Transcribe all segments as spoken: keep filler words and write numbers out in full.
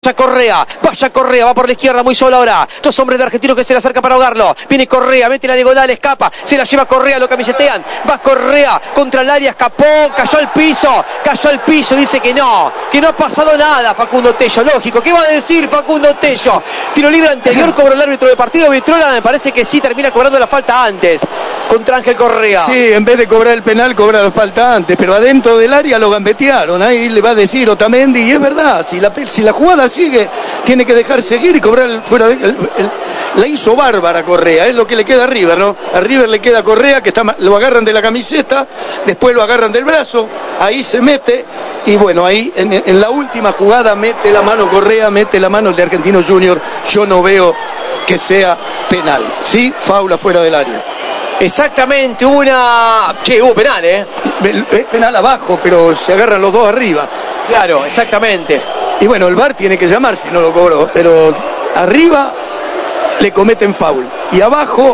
derecha Correa, vaya Correa, va por la izquierda muy solo ahora, dos hombres de Argentino que se le acercan para ahogarlo, viene Correa, mete la diagonal, escapa, se la lleva Correa, lo camisetean, va Correa contra el área, escapó, cayó al piso, cayó al piso, dice que no, que no ha pasado nada Facundo Tello, lógico, ¿qué va a decir Facundo Tello? Tiro libre anterior, cobró el árbitro de partido, Vitrola me parece que sí termina cobrando la falta antes, contra Ángel Correa. Sí, en vez de cobrar el penal, cobra la falta antes, pero adentro del área lo gambetearon, ahí le va a decir Otamendi, y es verdad, si la, si la jugada sigue, tiene que dejar seguir y cobrar el, fuera de, el, el, la hizo bárbara Correa, es lo que le queda a River, ¿no? A River le queda Correa, que está, lo agarran de la camiseta, después lo agarran del brazo, ahí se mete, y bueno, ahí en, en la última jugada mete la mano Correa, mete la mano el de Argentino Junior, yo no veo que sea penal, sí, faula fuera del área. Exactamente, hubo una... Che, hubo penal, ¿eh? Es penal abajo, pero se agarran los dos arriba. Claro, exactamente. Y bueno, el V A R tiene que llamar si no lo cobró, pero arriba le cometen foul. Y abajo,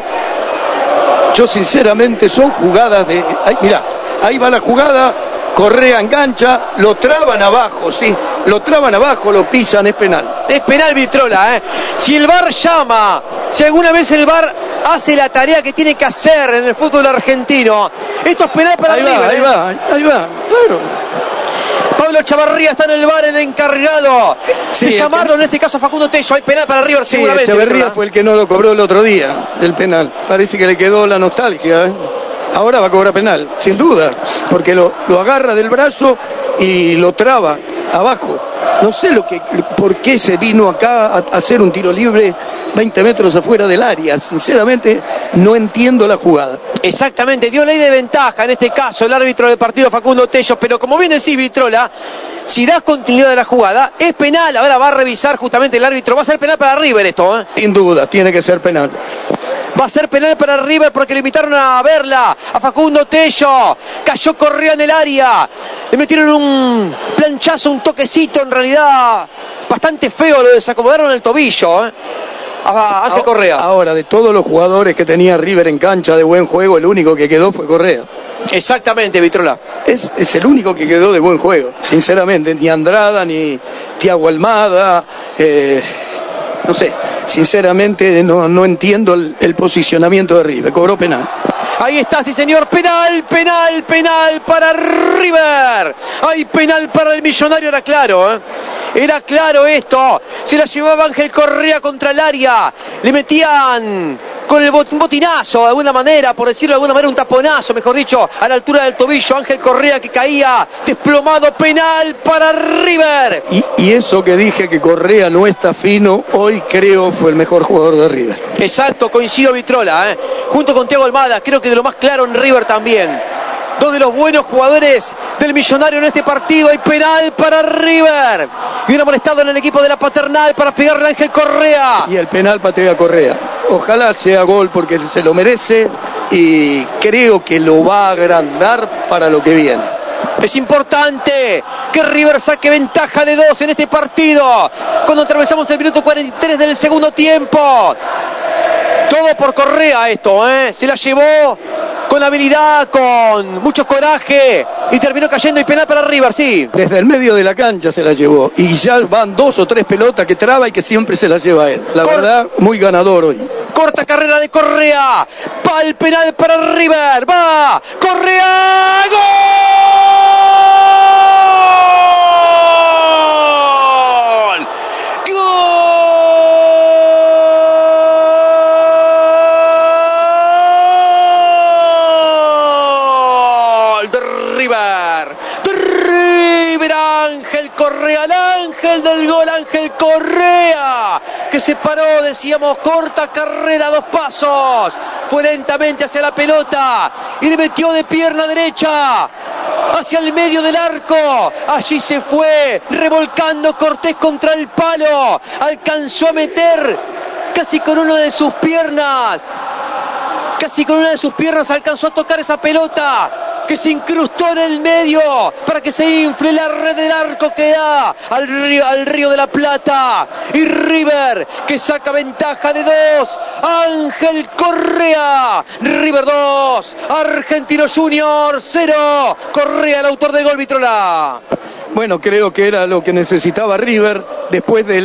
yo sinceramente son jugadas de... Ay, mirá, ahí va la jugada, Correa engancha, lo traban abajo, sí, lo traban abajo, lo pisan, es penal. Es penal Vitrola, ¿eh? Si el V A R llama, si alguna vez el V A R hace la tarea que tiene que hacer en el fútbol argentino, esto es penal para ahí River. Va, ahí ¿eh? va, ahí va, claro. Pablo Chavarría está en el V A R, el encargado sí, de llamarlo, en este caso Facundo Tello. Hay penal para River, sí, seguramente. Chavarría fue el que no lo cobró el otro día, el penal. Parece que le quedó la nostalgia, ¿eh? Ahora va a cobrar penal, sin duda, porque lo, lo agarra del brazo y lo traba abajo. No sé lo que, por qué se vino acá a, a hacer un tiro libre veinte metros afuera del área. Sinceramente, no entiendo la jugada. Exactamente, dio ley de ventaja en este caso el árbitro del partido Facundo Tello, pero como bien decís Vitrola, si das continuidad a la jugada, es penal. Ahora va a revisar justamente el árbitro, va a ser penal para River esto, ¿eh? Sin duda, tiene que ser penal. Va a ser penal para River porque le invitaron a verla a Facundo Tello. Cayó Correa en el área. Le metieron un planchazo, un toquecito, en realidad bastante feo. Lo desacomodaron el tobillo, ¿eh? A Ángel Correa. Ahora, de todos los jugadores que tenía River en cancha de buen juego, el único que quedó fue Correa. Exactamente, Vitrola. Es, es el único que quedó de buen juego, sinceramente. Ni Andrada, ni Thiago Almada. Eh... No sé, sinceramente no, no entiendo el, el posicionamiento de River. Cobró penal. Ahí está, sí señor, penal, penal, penal para River. Hay penal para el Millonario, era claro, ¿eh? Era claro esto. Se la llevaba Ángel Correa contra el área. Le metían con el botinazo, de alguna manera, por decirlo de alguna manera, un taponazo, mejor dicho, a la altura del tobillo. Ángel Correa que caía desplomado, penal para River. Y, y eso que dije que Correa no está fino, hoy creo fue el mejor jugador de River. Exacto, coincido Vitrola, ¿eh? Junto con Thiago Almada, creo que de lo más claro en River también. Dos de los buenos jugadores del Millonario en este partido. Hay penal para River. Y un amonestado en el equipo de la Paternal para pegarle a Ángel Correa. Y el penal patea Correa. Ojalá sea gol porque se lo merece y creo que lo va a agrandar para lo que viene. Es importante que River saque ventaja de dos en este partido. Cuando atravesamos el minuto cuarenta y tres del segundo tiempo. Todo por Correa esto, ¿eh? Se la llevó con habilidad, con mucho coraje y terminó cayendo y penal para River, sí. Desde el medio de la cancha se la llevó y ya van dos o tres pelotas que traba y que siempre se la lleva él. La Cor- verdad, muy ganador hoy. Corta carrera de Correa, va el penal para River, va Correa, ¡gol! Ángel Correa, el ángel del gol, Ángel Correa, que se paró, decíamos, corta carrera, dos pasos, fue lentamente hacia la pelota y le metió de pierna derecha hacia el medio del arco. Allí se fue revolcando Cortés contra el palo, alcanzó a meter casi con una de sus piernas, casi con una de sus piernas alcanzó a tocar esa pelota que se incrustó en el medio para que se infle la red del arco que da al río, al Río de la Plata. Y River que saca ventaja de dos. Ángel Correa, River dos, Argentino Junior cero. Correa, el autor del gol, Vitrola. Bueno, creo que era lo que necesitaba River después del